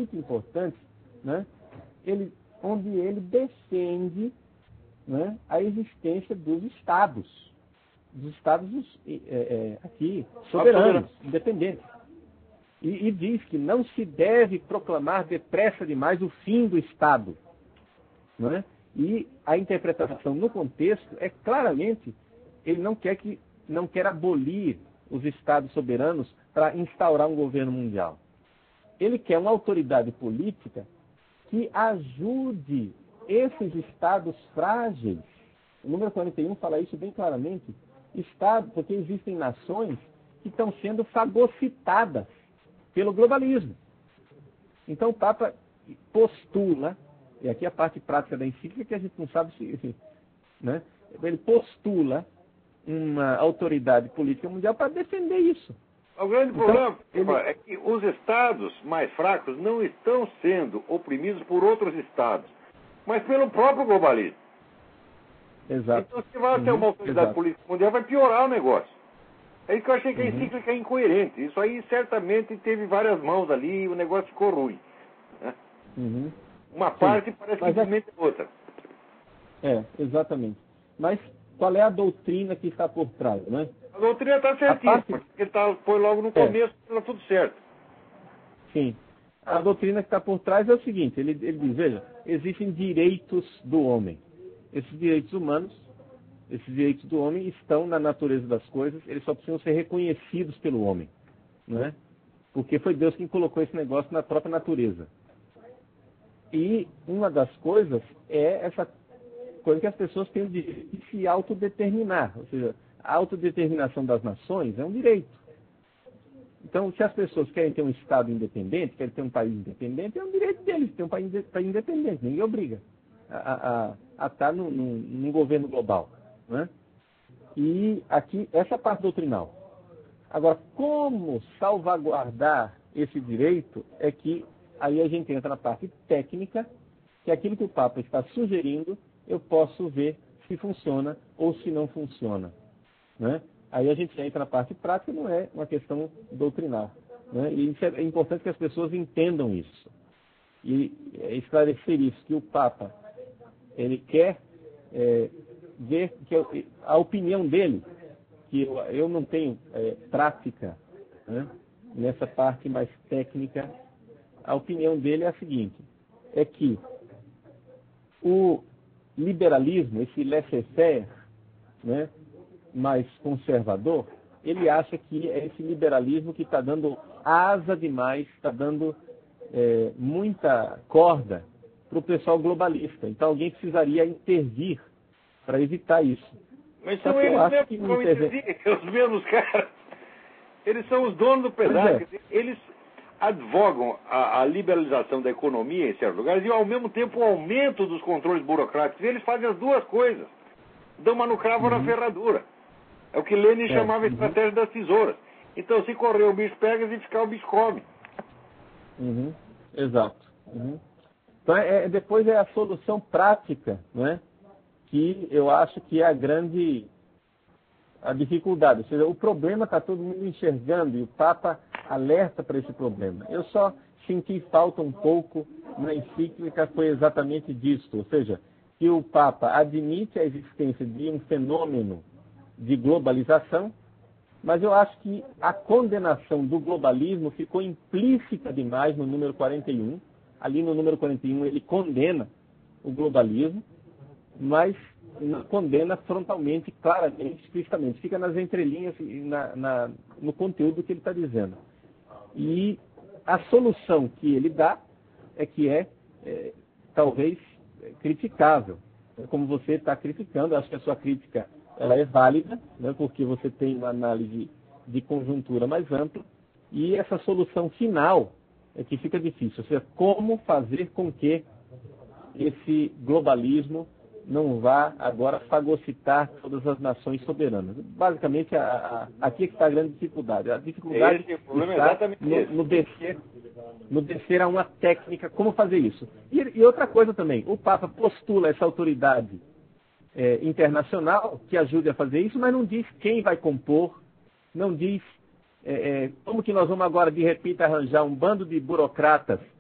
muito importantes, né, onde ele defende, né, a existência dos estados aqui soberanos, independentes. E diz que não se deve proclamar depressa demais o fim do Estado. Não é? E a interpretação no contexto é claramente, ele não quer abolir os Estados soberanos para instaurar um governo mundial. Ele quer uma autoridade política que ajude esses Estados frágeis. O número 41 fala isso bem claramente. Estado, porque existem nações que estão sendo fagocitadas pelo globalismo. Então o Papa postula, e aqui a parte prática da encíclica que a gente não sabe se... Né? Ele postula uma autoridade política mundial para defender isso. O grande problema é que os estados mais fracos não estão sendo oprimidos por outros estados, mas pelo próprio globalismo. Exato. Então, se vai ter uma autoridade política mundial, vai piorar o negócio. É isso que eu achei que a encíclica é incoerente. Isso aí certamente teve várias mãos ali e o negócio ficou ruim. Né? Uma parte parece simplesmente outra. Exatamente. Mas qual é a doutrina que está por trás, né? A doutrina está certinha, porque ele foi logo no começo, está tudo certo. Sim. A doutrina que está por trás é o seguinte, ele diz, veja, existem direitos do homem. Esses direitos humanos, esses direitos do homem estão na natureza das coisas, eles só precisam ser reconhecidos pelo homem. Né? Porque foi Deus quem colocou esse negócio na própria natureza. E uma das coisas é essa coisa que as pessoas têm o direito de se autodeterminar. Ou seja, a autodeterminação das nações é um direito. Então, se as pessoas querem ter um Estado independente, querem ter um país independente, é um direito deles ter um país independente. Ninguém obriga a estar num governo global. Né? E aqui, essa parte doutrinal. Agora, como salvaguardar esse direito é que aí a gente entra na parte técnica, que é aquilo que o Papa está sugerindo, eu posso ver se funciona ou se não funciona. Né? Aí a gente entra na parte prática, não é uma questão doutrinal. Né? E é importante que as pessoas entendam isso. E esclarecer isso, que o Papa ele quer ver que a opinião dele, que eu não tenho prática, né, nessa parte mais técnica, a opinião dele é a seguinte, é que o liberalismo, esse laissez-faire, né, mais conservador, ele acha que é esse liberalismo que está dando asa demais, está dando muita corda para o pessoal globalista. Então alguém precisaria intervir para evitar isso. Mas são eles mesmos que vão intervir, os mesmos caras. Eles são os donos do pedaço. Eles advogam a liberalização da economia em certos lugares e, ao mesmo tempo, o aumento dos controles burocráticos. Eles fazem as duas coisas. Dão uma no cravo ou na ferradura. É o que Lenin chamava a estratégia das tesouras. Então, se correr o bicho pega, se ficar o bicho come. Exato. Então, depois é a solução prática, né, que eu acho que é a dificuldade. Ou seja, o problema está todo mundo enxergando e o Papa alerta para esse problema. Eu só senti falta um pouco na encíclica, foi exatamente disso. Ou seja, que o Papa admite a existência de um fenômeno de globalização, mas eu acho que a condenação do globalismo ficou implícita demais no número 41. Ali no número 41 ele condena o globalismo, mas não condena frontalmente, claramente, explicitamente. Fica nas entrelinhas e no conteúdo que ele está dizendo. E a solução que ele dá é que talvez criticável. Como você está criticando, acho que a sua crítica ela é válida, né, porque você tem uma análise de conjuntura mais ampla, e essa solução final é que fica difícil. Ou seja, como fazer com que esse globalismo não vá agora fagocitar todas as nações soberanas. Basicamente, aqui é que está a grande dificuldade. A dificuldade está no descer a uma técnica, como fazer isso. E outra coisa também, o Papa postula essa autoridade internacional que ajude a fazer isso, mas não diz quem vai compor, não diz como que nós vamos agora, de repente, arranjar um bando de burocratas